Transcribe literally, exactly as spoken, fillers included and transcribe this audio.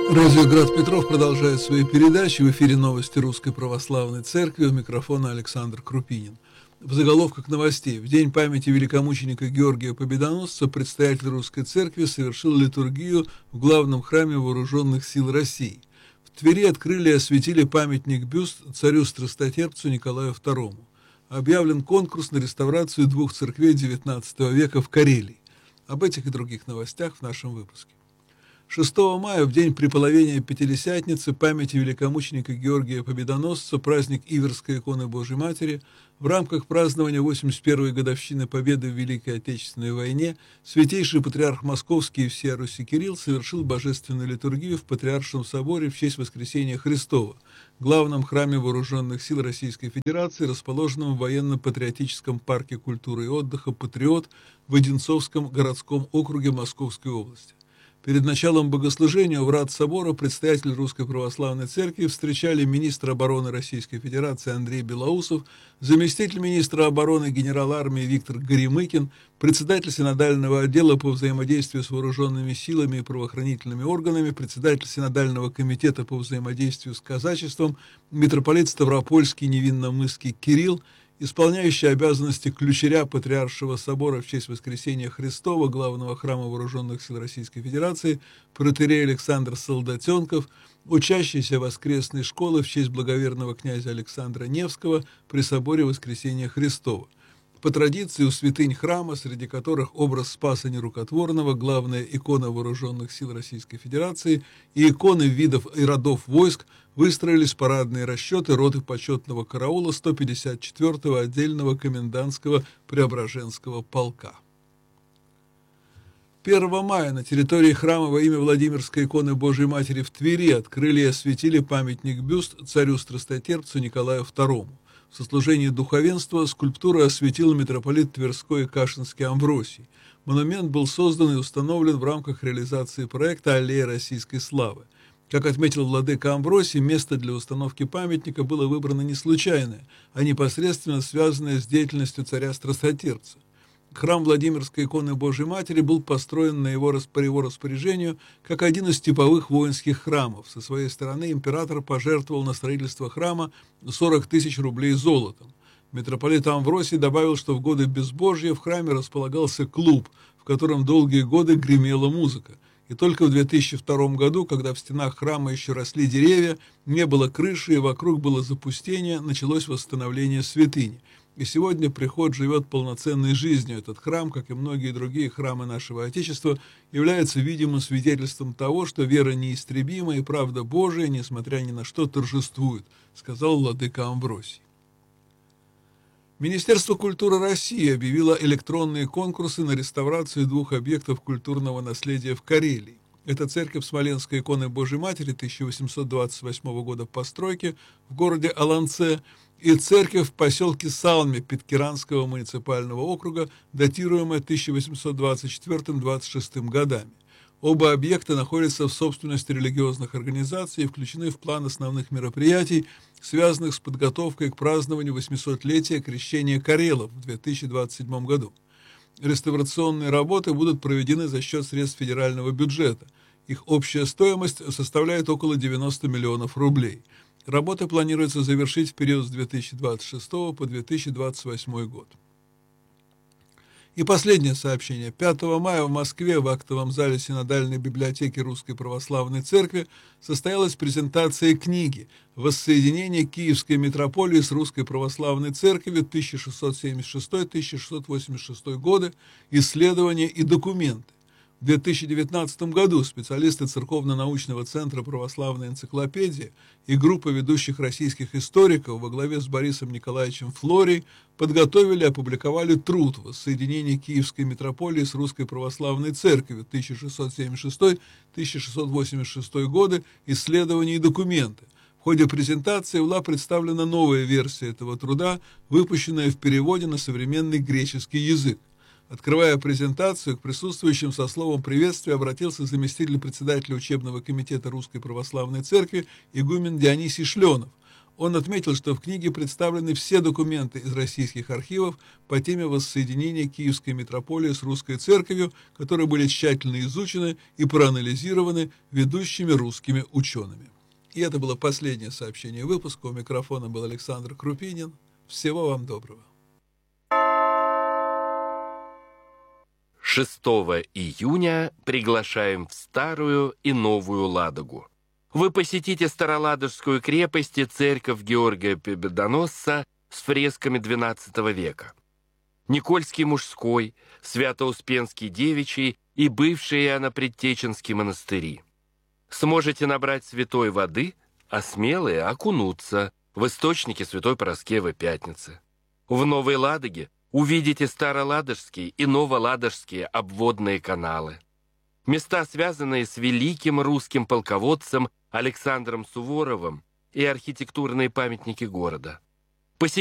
Радио Град Петров продолжает свои передачи. В эфире новости Русской Православной Церкви. У микрофона Александр Крупинин. В заголовках новостей. В день памяти великомученика Георгия Победоносца предстоятель Русской Церкви совершил литургию в главном храме Вооруженных сил России. В Твери открыли и осветили памятник-бюст царю-страстотерпцу Николаю второму. Объявлен конкурс на реставрацию двух церквей девятнадцатого века в Карелии. Об этих и других новостях в нашем выпуске. шестого мая, в день преполовения Пятидесятницы, памяти великомученика Георгия Победоносца, праздник Иверской иконы Божией Матери, в рамках празднования восемьдесят первой годовщины Победы в Великой Отечественной войне, святейший патриарх Московский и всея Руси Кирилл совершил божественную литургию в Патриаршем соборе в честь Воскресения Христова, главном храме Вооруженных сил Российской Федерации, расположенном в военно-патриотическом парке культуры и отдыха «Патриот» в Одинцовском городском округе Московской области. Перед началом богослужения у врат собора предстоятель Русской Православной Церкви встречали министр обороны Российской Федерации Андрей Белоусов, заместитель министра обороны генерал армии Виктор Горемыкин, председатель синодального отдела по взаимодействию с вооруженными силами и правоохранительными органами, председатель синодального комитета по взаимодействию с казачеством, митрополит Ставропольский Невинномысский Кирилл, исполняющий обязанности ключеря Патриаршего собора в честь Воскресения Христова, главного храма Вооруженных сил Российской Федерации, протоиерей Александр Солдатенков, учащийся воскресной школы в честь благоверного князя Александра Невского при соборе Воскресения Христова. По традиции у святынь храма, среди которых образ Спаса Нерукотворного, главная икона Вооруженных сил Российской Федерации и иконы видов и родов войск, выстроились парадные расчеты роты почетного караула сто пятьдесят четвёртого отдельного комендантского Преображенского полка. первого мая на территории храма во имя Владимирской иконы Божией Матери в Твери открыли и осветили памятник-бюст царю-страстотерпцу Николаю второму. В сослужении духовенства скульптуру осветил митрополит Тверской и Кашинский Амвросий. Монумент был создан и установлен в рамках реализации проекта «Аллея российской славы». Как отметил владыка Амвросий, место для установки памятника было выбрано не случайное, а непосредственно связанное с деятельностью царя-страстотерпца. Храм Владимирской иконы Божией Матери был построен на его, по его распоряжению как один из типовых воинских храмов. Со своей стороны император пожертвовал на строительство храма сорок тысяч рублей золотом. Митрополит Амвросий добавил, что в годы безбожья в храме располагался клуб, в котором долгие годы гремела музыка. И только в две тысячи втором году, когда в стенах храма еще росли деревья, не было крыши и вокруг было запустение, началось восстановление святыни. И сегодня приход живет полноценной жизнью. Этот храм, как и многие другие храмы нашего Отечества, является видимым свидетельством того, что вера неистребима и правда Божия, несмотря ни на что, торжествует, сказал владыка Амвросий. Министерство культуры России объявило электронные конкурсы на реставрацию двух объектов культурного наследия в Карелии. Это церковь Смоленской иконы Божией Матери тысяча восемьсот двадцать восьмого года постройки в городе Аланце и церковь в поселке Салме Питкиранского муниципального округа, датируемая тысяча восемьсот двадцать четвёртым — двадцать шестым годами. Оба объекта находятся в собственности религиозных организаций и включены в план основных мероприятий, связанных с подготовкой к празднованию восьмисотлетия крещения карелов в две тысячи двадцать седьмом году. Реставрационные работы будут проведены за счет средств федерального бюджета. Их общая стоимость составляет около девяноста миллионов рублей. Работы планируется завершить в период с две тысячи двадцать шестого по две тысячи двадцать восьмой год. И последнее сообщение. пятого мая в Москве в актовом зале Синодальной библиотеки Русской Православной Церкви состоялась презентация книги «Воссоединение Киевской митрополии с Русской Православной Церковью тысяча шестьсот семьдесят шестой — тысяча шестьсот восемьдесят шестой годы. Исследования и документы». В две тысячи девятнадцатом году специалисты Церковно-научного центра «Православная энциклопедия» и группа ведущих российских историков во главе с Борисом Николаевичем Флорей подготовили и опубликовали труд «Воссоединение Киевской митрополии с Русской Православной Церковью тысяча шестьсот семьдесят шестой — тысяча шестьсот восемьдесят шестой годы. Исследования и документы». В ходе презентации была представлена новая версия этого труда, выпущенная в переводе на современный греческий язык. Открывая презентацию, к присутствующим со словом приветствия обратился заместитель председателя учебного комитета Русской Православной Церкви игумен Дионисий Шленов. Он отметил, что в книге представлены все документы из российских архивов по теме воссоединения Киевской митрополии с русской церковью, которые были тщательно изучены и проанализированы ведущими русскими учеными. И это было последнее сообщение выпуска. У микрофона был Александр Крупинин. Всего вам доброго. шестого июня приглашаем в Старую и Новую Ладогу. Вы посетите Староладожскую крепость и церковь Георгия Победоносца с фресками двенадцатого века. Никольский мужской, Свято-Успенский девичий и бывшие Иоанно-Предтеченские монастыри. Сможете набрать святой воды, а смелые окунуться в источники Святой Параскевы Пятницы. В Новой Ладоге увидите Староладожские и Новоладожские обводные каналы. Места, связанные с великим русским полководцем Александром Суворовым, и архитектурные памятники города.